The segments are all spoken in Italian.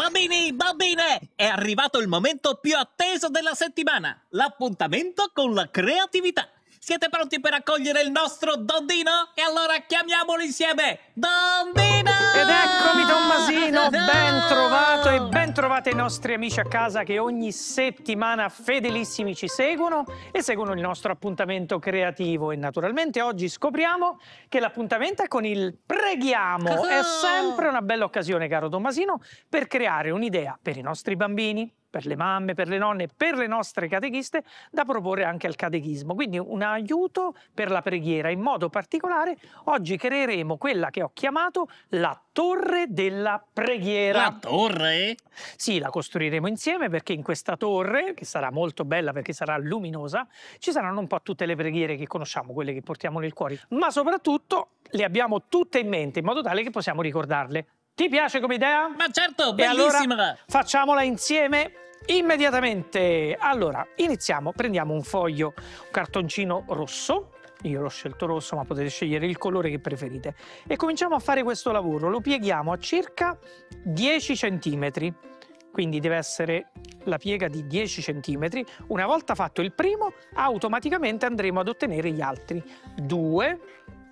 Bambini, bambine, è arrivato il momento più atteso della settimana, l'appuntamento con la creatività. Siete pronti per accogliere il nostro Dondino? E allora chiamiamolo insieme, Dondino! Ed eccomi Tommasino, ben trovato e ben trovate i nostri amici a casa che ogni settimana fedelissimi ci seguono e seguono il nostro appuntamento creativo. E naturalmente oggi scopriamo che l'appuntamento è con il Preghiamo. È sempre una bella occasione, caro Tommasino, per creare un'idea per i nostri bambini, per le mamme, per le nonne, per le nostre catechiste, da proporre anche al catechismo. Quindi un aiuto per la preghiera. In modo particolare oggi creeremo quella che ho chiamato la torre della preghiera. La torre? Sì, la costruiremo insieme perché in questa torre, che sarà molto bella perché sarà luminosa, ci saranno un po' tutte le preghiere che conosciamo, quelle che portiamo nel cuore, ma soprattutto le abbiamo tutte in mente in modo tale che possiamo ricordarle. Ti piace come idea? Ma certo, E bellissima! allora facciamola insieme immediatamente. Allora, iniziamo. Prendiamo un foglio, un cartoncino rosso. Io l'ho scelto rosso, ma potete scegliere il colore che preferite. E cominciamo a fare questo lavoro. Lo pieghiamo a circa 10 centimetri. Quindi deve essere la piega di 10 centimetri. Una volta fatto il primo, automaticamente andremo ad ottenere gli altri. 2,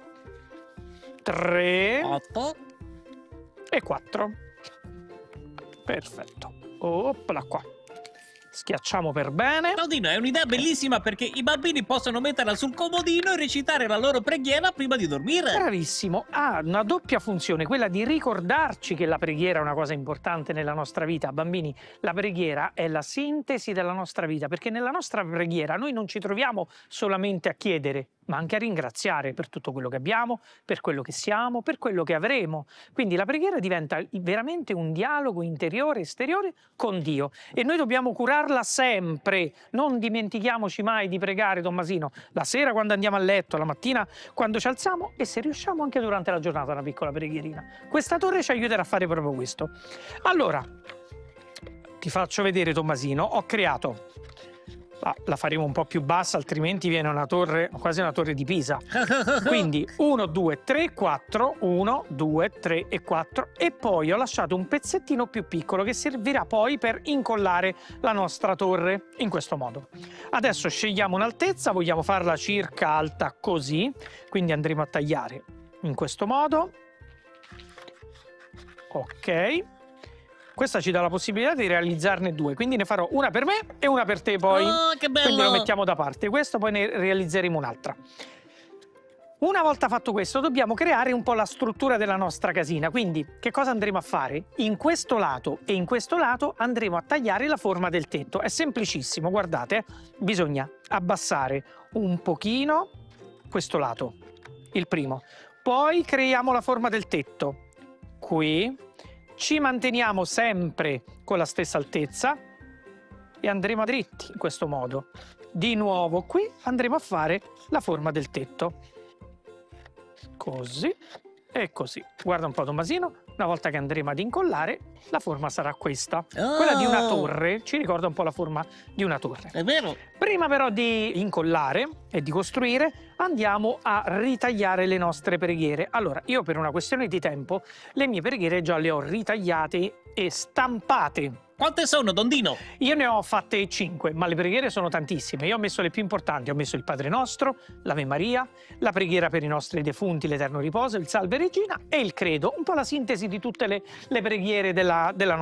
3... 8. e 4. Perfetto. Opla qua. Schiacciamo per bene. Dondino, è un'idea bellissima perché i bambini possono metterla sul comodino e recitare la loro preghiera prima di dormire. Bravissimo. Ha una doppia funzione, quella di ricordarci che la preghiera è una cosa importante nella nostra vita. Bambini, la preghiera è la sintesi della nostra vita, perché nella nostra preghiera noi non ci troviamo solamente a chiedere, ma anche a ringraziare per tutto quello che abbiamo, per quello che siamo, per quello che avremo. Quindi la preghiera diventa veramente un dialogo interiore e esteriore con Dio e noi dobbiamo curarla sempre. Non dimentichiamoci mai di pregare, Tommasino, la sera quando andiamo a letto, la mattina quando ci alziamo e se riusciamo anche durante la giornata una piccola preghierina. Questa torre ci aiuterà a fare proprio questo. Allora, ti faccio vedere, Tommasino, ho creato... la faremo un po' più bassa, altrimenti viene una torre, quasi una torre di Pisa. Quindi 1, 2, 3, 4, 1, 2, 3 e 4 e poi ho lasciato un pezzettino più piccolo che servirà poi per incollare la nostra torre in questo modo. Adesso scegliamo un'altezza, vogliamo farla circa alta così, quindi andremo a tagliare in questo modo. Ok. Questa ci dà la possibilità di realizzarne due, quindi ne farò una per me e una per te poi. Oh, che bello! Quindi lo mettiamo da parte. Questo poi ne realizzeremo un'altra. Una volta fatto questo dobbiamo creare un po' la struttura della nostra casina. Quindi che cosa andremo a fare? In questo lato e in questo lato andremo a tagliare la forma del tetto. È semplicissimo, guardate. Bisogna abbassare un pochino questo lato, il primo. Poi creiamo la forma del tetto. Qui. Ci manteniamo sempre con la stessa altezza e andremo dritti in questo modo. Di nuovo qui andremo a fare la forma del tetto. Così e così. Guarda un po', Tommasino, una volta che andremo ad incollare, la forma sarà questa. Quella di una torre, ci ricorda un po' la forma di una torre. È vero? Prima però di incollare e di costruire, andiamo a ritagliare le nostre preghiere. Allora, io per una questione di tempo, le mie preghiere già le ho ritagliate e stampate. Quante sono, Dondino? Io ne ho fatte 5, ma le preghiere sono tantissime. Io ho messo le più importanti, ho messo il Padre Nostro, l'Ave Maria, la preghiera per i nostri defunti, l'Eterno Riposo, il Salve Regina e il Credo, un po' la sintesi di tutte le preghiere della nostra